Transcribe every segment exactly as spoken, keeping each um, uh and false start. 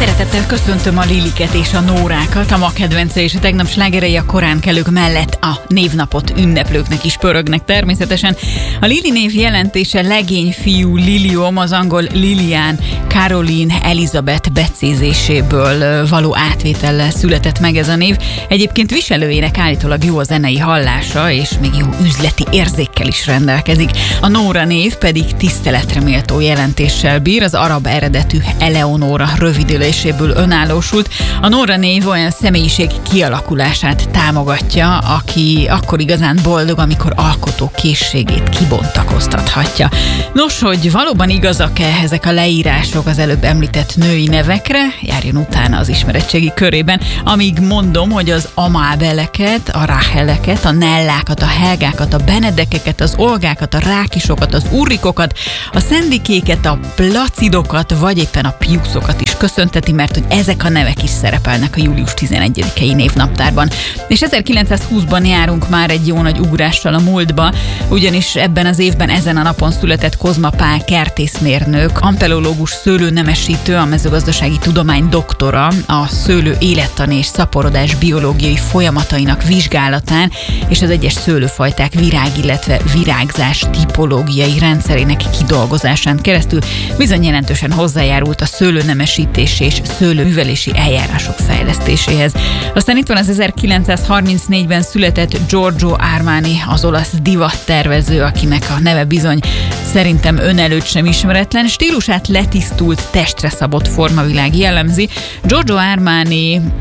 Szeretettel köszöntöm a Liliket és a Nórákat, a ma kedvence és a tegnap slágerei a koránkelők mellett a névnapot ünneplőknek is pörögnek természetesen. A Lili név jelentése legény fiú Lilium, az angol Lilian Caroline Elizabeth becézéséből való átvétellel született meg ez a név. Egyébként viselőjének állítólag jó a zenei hallása, és még jó üzleti érzékkel is rendelkezik. A Nóra név pedig tiszteletre méltó jelentéssel bír, az arab eredetű Eleonora rövidüléséből önállósult. A Nóra név olyan személyiség kialakulását támogatja, aki akkor igazán boldog, amikor alkotó készségét kibontakoztathatja. Nos, hogy valóban igazak-e ezek a leírások az előbb említett női nevekre, járjon utána az ismeretségi körében, amíg mondom, hogy az Amábeleket, a Ráheleket, a Nellákat, a Helgákat, a Benedekeket, az Olgákat, a Rákisokat, az Urrikokat, a Szendikéket, a Placidokat, vagy éppen a Piuszokat is köszönteti, mert hogy ezek a nevek is szerepelnek a július tizenegyedikei névnaptárban. És ezerkilencszázhúszban járunk már egy jó nagy ugrással a múltba, ugyanis ebben az évben ezen a napon született Kozma Pál kertészmérnök, ampelológus szőlőnemesítő, a mezőgazdasági tudomány doktora, a szőlő élettani és szaporodás biológiai folyamatainak vizsgálatán és az egyes szőlőfajták virág, illetve virágzás tipológiai rendszerének kidolgozásán keresztül bizony jelentősen hozzájárult a szőlőnemesítés és szőlőművelési eljárások fejlesztéséhez. Aztán itt van az ezerkilencszázharmincnégyben született Giorgio Armani, az olasz divattervező, akinek a neve bizony szerintem ön előtt sem ismeretlen. Stílusát letisztult, testre szabott formavilág jellemzi. Giorgio Armani ö,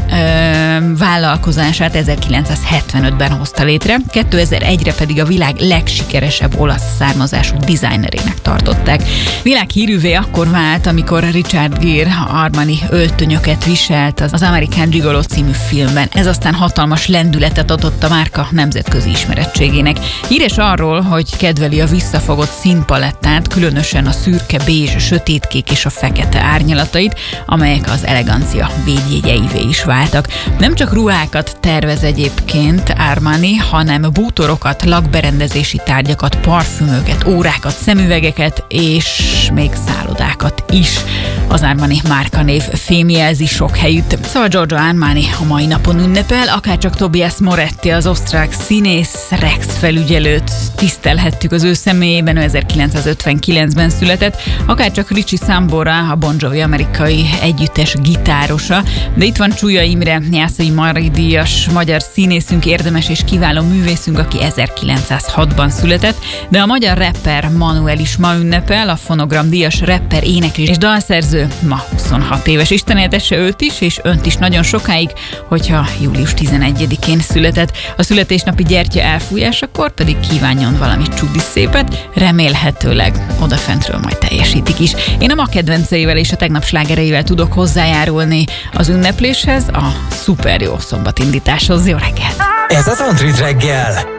vállalkozását ezerkilencszázhetvenötben hozta létre, kétezer-egyre pedig a világ legsikeresebb olasz származású dizájnerének tartották. Világhírűvé akkor vált, amikor Richard Gere Armani öltönyöket viselt az American Gigolo című filmben. Ez aztán hatalmas lendületet adott a márka nemzetközi ismerettségének. Híres arról, hogy kedveli a visszafogott színpalettát, különösen a szürke, bézs, sötétkék és a fekete árnyalatait, amelyek az elegancia védjegyeivé is váltak. Nem csak ruhákat tervez egyébként Armani, hanem bútorokat, lakberendezési tárgyakat, parfümöket, órákat, szemüvegeket és még szállodákat is. Az Armani márkanév fémjelzi sok helyütt. Szóval Giorgio Armani a mai napon ünnepel, akárcsak Tobias Moretti, az osztrák színész, Rex felügyelőt tisztelhettük az ő személyében, ő ezerkilencszázötvenkilencben született, akárcsak Richie Sambora, a Bon Jovi amerikai együttes gitárosa, de itt van Csúlya Imre, Jászai Mari díjas magyar színészünk, érdemes és kiváló művészünk, aki ezerkilencszázhatban született, de a magyar rapper Manuel is ma ünnepel, a Fonogram díjas rapper, éneklés és dalszerző, ma huszonhat éves. Isten éltesse őt is, és önt is nagyon sokáig, hogyha július tizenegyedikén született. A születésnapi gyertya elfújásakor pedig kívánjon valami csudi szépet, remélhetőleg odafentről majd teljesítik is. Én a ma kedvenceivel és a tegnap slágereivel tudok hozzájárulni az ünnepléshez, a szuper jó szombatindításhoz. Jó reggelt! Ez az Android reggel.